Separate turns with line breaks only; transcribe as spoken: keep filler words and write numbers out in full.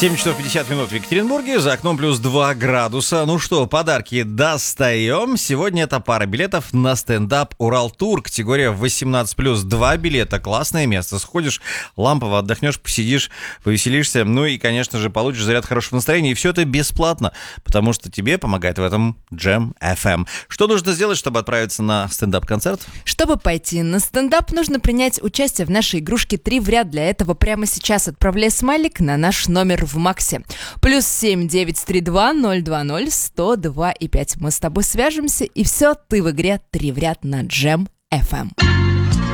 семь часов пятьдесят минут в Екатеринбурге, за окном плюс два градуса. Ну что, подарки достаем. Сегодня это пара билетов на стендап Урал-тур. Категория восемнадцать плюс, два билета. Классное место. Сходишь, лампово отдохнешь, посидишь, повеселишься. Ну и, конечно же, получишь заряд хорошего настроения. И все это бесплатно, потому что тебе помогает в этом Джем эф эм. Что нужно сделать, чтобы отправиться на стендап-концерт?
Чтобы пойти на стендап, нужно принять участие в нашей игрушке «Три в ряд». Для этого прямо сейчас отправляй смайлик на наш номер в Максе. Плюс семь девять три два ноль два ноль сто два и пять. Мы с тобой свяжемся, и все, ты в игре «Три в ряд» на Джем эф эм.